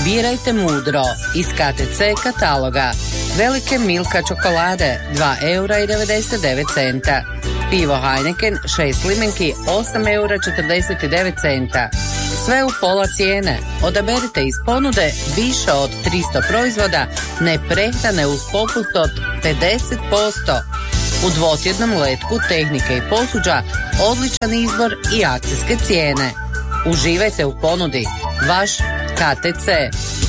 Birajte mudro iz KTC kataloga. Velike Milka čokolade 2,99 €. Pivo Heineken 6 limenki 8,49 €. Sve u pola cijene. Odaberite iz ponude više od 300 proizvoda, ne prehrane uz popust od 50%. U dvotjednom letku tehnike i posuđa odličan izbor i akcijske cijene. Uživajte u ponudi. Vaš KTC.